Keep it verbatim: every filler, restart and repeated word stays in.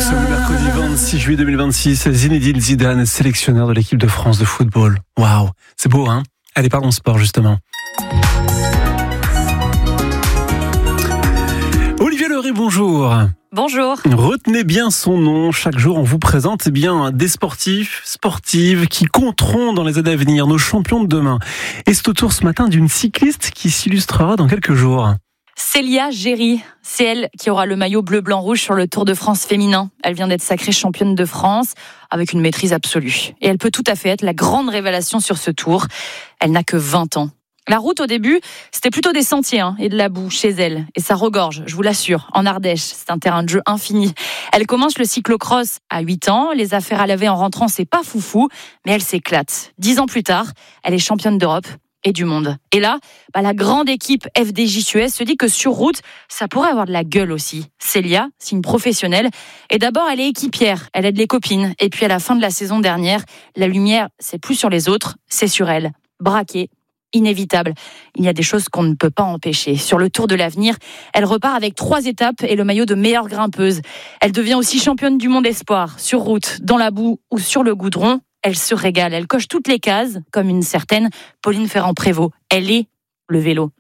ce mercredi vingt-six juillet deux mille vingt-six, Zinedine Zidane, sélectionneur de l'équipe de France de football. Waouh, c'est beau, hein? Allez, parlons sport, justement. Olivier Leray, bonjour. Bonjour. Retenez bien son nom. Chaque jour, on vous présente eh bien, des sportifs, sportives qui compteront dans les années à venir, nos champions de demain. Et c'est au tour ce matin d'une cycliste qui s'illustrera dans quelques jours. Célia Géry, c'est elle qui aura le maillot bleu-blanc-rouge sur le Tour de France féminin. Elle vient d'être sacrée championne de France avec une maîtrise absolue. Et elle peut tout à fait être la grande révélation sur ce Tour. Elle n'a que vingt ans. La route, au début, c'était plutôt des sentiers hein, et de la boue chez elle. Et ça regorge, je vous l'assure, en Ardèche. C'est un terrain de jeu infini. Elle commence le cyclocross à huit ans. Les affaires à laver en rentrant, c'est pas foufou. Mais elle s'éclate. Dix ans plus tard, elle est championne d'Europe et du monde. Et là, bah, la grande équipe F D J Suez se dit que sur route, ça pourrait avoir de la gueule aussi. Célia, c'est une professionnelle. Et d'abord, elle est équipière. Elle aide les copines. Et puis, à la fin de la saison dernière, la lumière, c'est plus sur les autres, c'est sur elle. Braquée. Inévitable. Il y a des choses qu'on ne peut pas empêcher. Sur le Tour de l'avenir, elle repart avec trois étapes et le maillot de meilleure grimpeuse. Elle devient aussi championne du monde espoir, sur route, dans la boue ou sur le goudron. Elle se régale. Elle coche toutes les cases, comme une certaine Pauline Ferrand-Prévot. Elle est le vélo.